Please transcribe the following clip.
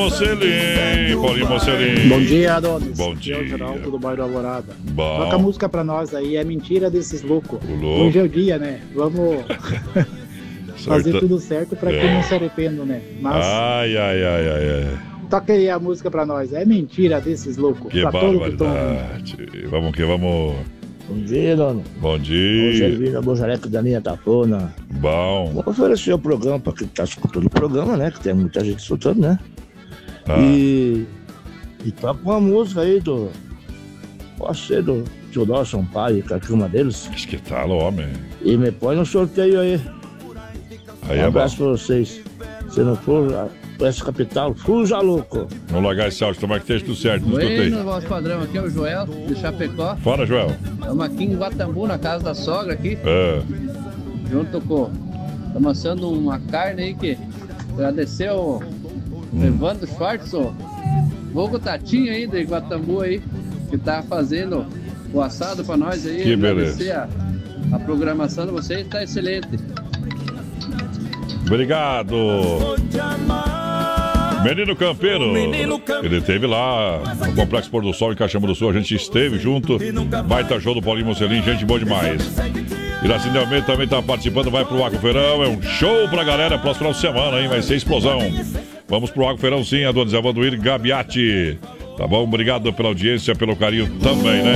Mocelin. Paulinho Mocelin. Bom dia, Adonis. Bom dia. Aqui é o Geraldo do bairro Alvorada. Bom. Toca a música pra nós aí, é mentira desses loucos. louco. Hoje é o dia, né? Vamos fazer tudo certo pra que não se arrependa, né? Mas Ai. toca aí a música pra nós. É mentira desses loucos. Que pra todo que toma. barbaridade. Vamos que vamos. Bom dia, dono. Bom O dia. Gervino Bojareca da linha Tafona. Bom. Vou oferecer o programa pra quem tá escutando o programa, né? Que tem muita gente escutando, né? Ah. E toca uma música aí do. Pode ser do Teodoro Sampaio, que é uma deles. Acho que tá, homem. E me põe no sorteio aí. Aí Um é bom. abraço pra vocês. Se não for pra essa capital, fuja louco. Vamos largar esse áudio, tomara que esteja tudo certo. Não Oi, escutei. no vosso padrão, aqui é o Joel, de Chapecó. Fala, Joel. Estamos aqui em Guatambu, na casa da sogra aqui, É. junto com... Estamos assando uma carne aí que agradecer o Evandro Schwartz, o Vogo Tatinho aí de Guatambu aí, que tá fazendo o assado pra nós aí. Que agradecer beleza. a programação de vocês, tá excelente. Obrigado. Menino Campeiro. Ele esteve lá no Complexo Pôr do Sol em Caxambu do Sul. A gente esteve junto. Baita show do Paulinho Mocelin, gente boa demais. Iracinho Almeida também tá participando. Vai pro Água Feirão. É um show pra galera. Próximo final de semana, hein? Vai ser explosão. Vamos pro Água Feirão, sim. Adonis Avanduir Gabiati. Tá bom? Obrigado pela audiência, pelo carinho também, né?